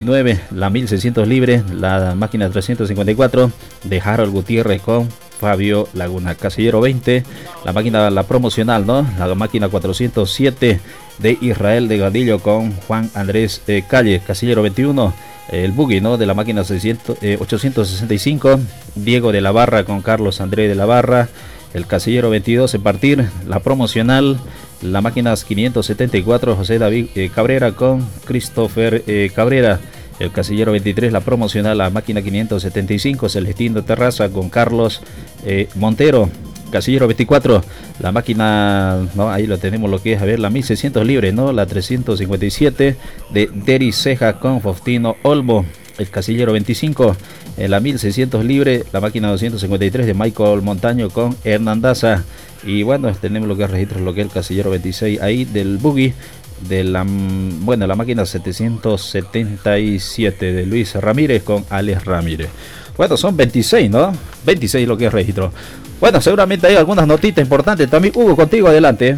9, la 1600 libre, la máquina 354 de Harold Gutiérrez con Fabio Laguna. Casillero 20, la máquina, la promocional, ¿no? La máquina 407 de Israel Delgadillo con Juan Andrés Calle. Casillero 21, el buggy, ¿no? De la máquina 865, Diego de la Barra con Carlos André de la Barra. El casillero 22 en partir, la promocional, la máquina 574, José David Cabrera con Christopher Cabrera. El casillero 23, la promocional, la máquina 575, Celestino Terraza con Carlos Montero. Casillero 24, la máquina, no, ahí lo tenemos, lo que es, a ver, la 1600 libre, ¿no? La 357 de Deri Ceja con Faustino Olmo. El casillero 25, la 1600 libre, la máquina 253 de Michael Montaño con Hernandaza. Y bueno, tenemos lo que es registros, lo que es el casillero 26 ahí del buggy de la, bueno, la máquina 777 de Luis Ramírez con Alex Ramírez. Bueno, son 26, ¿no? 26 lo que es registro. Bueno, seguramente hay algunas notitas importantes también. Hugo, contigo, adelante.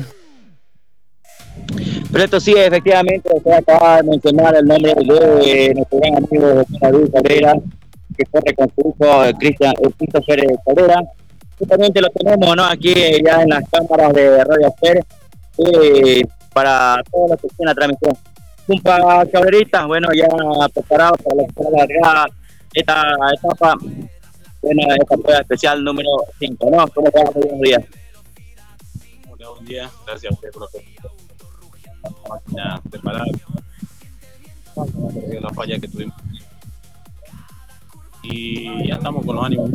Pero sí, efectivamente, usted acaba de mencionar el nombre de nuestro gran amigo David Cabrera, que corre con su hijo Christopher Cabrera. Justamente lo tenemos, ¿no? Aquí ya en las cámaras de Radio Fer, para toda la sección de la transmisión. Cumpa Cabrerita, bueno, ya preparado para la que larga esta etapa, bueno, esta prueba especial número 5, ¿no? ¿Cómo te va? Muy buenos días. Hola, buen día. Gracias a usted por la máquina preparada. La falla que tuvimos. Y ya estamos con los ánimos.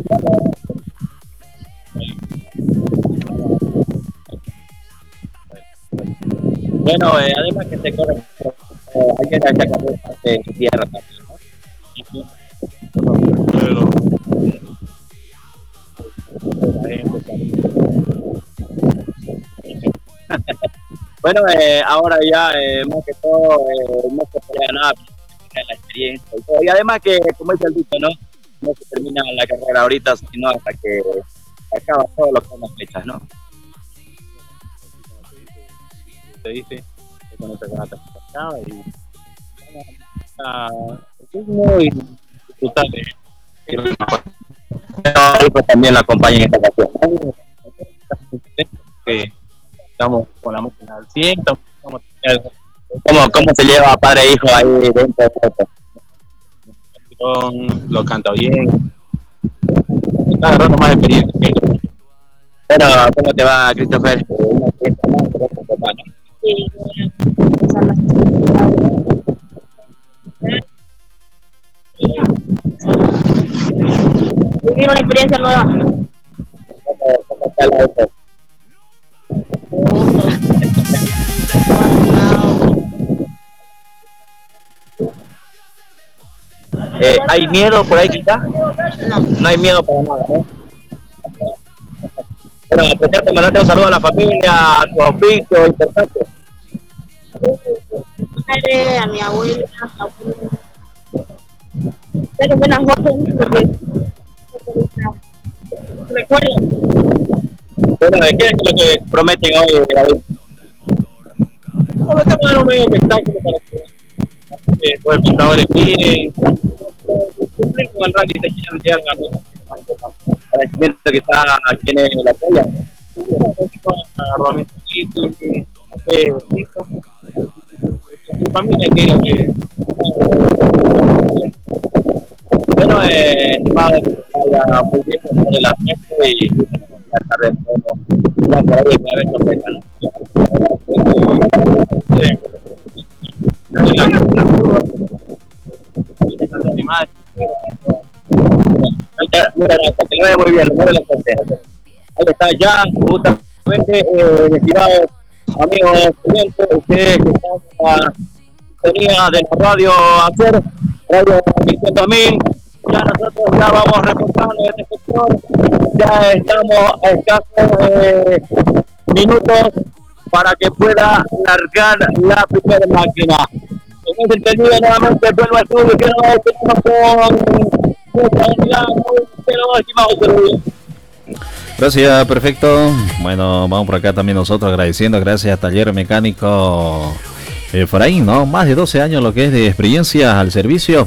Bueno, además que se corre, hay que sacar de tierra también, ¿no? Bueno, ahora ya, más que todo, no se puede nada, la experiencia y todo. Y además que, como dice el dicho, ¿no? No se termina la carrera ahorita, sino hasta que acaba todo lo que son las fechas, ¿no? Te dice, con esta granata y y disfrutar de pues también la acompaña en esta ocasión. que estamos con la máquina al 100. ¿Cómo se lleva padre e hijo ahí dentro de todo? Lo canta bien, está agarrando más experiencia. Bueno, ¿cómo te va, Christopher? Sí, vivir una experiencia nueva. ¿Cómo está el auto? ¿Hay miedo por ahí quizás? No hay miedo para nada, ¿no? Bueno, aprovecharte, mandarte un saludo a la familia, a tu oficio, importante. A mi abuela, pero buenas fotos porque recuerdo. Bueno, ¿qué es lo que prometen hoy, David? Vamos a dar un medio espectáculo para que los espectadores miren, cumplir con el ranking de Chile Mundial. Agradecimiento que está aquí en la playa. Familia que Bueno, estimado, vaya muy bien por la fiesta y la tarde todo la por ahí una vez completa, ¿no? Que le vaya muy bien, no le conté. Ahí está ya, justamente, estimados amigos clientes, ustedes que están en la sintonía de la radio Hacer, radio 600.000, ya nosotros ya vamos reportando en este sector, ya estamos a escasos minutos para que pueda largar la primera máquina. En ese sentido, nuevamente vuelvo al estudio, quiero decirnos con nuestra unidad, estimado. Gracias, perfecto. Bueno, vamos por acá también nosotros agradeciendo, gracias a Taller Mecánico Efraín, ¿no? Más de 12 años lo que es de experiencia al servicio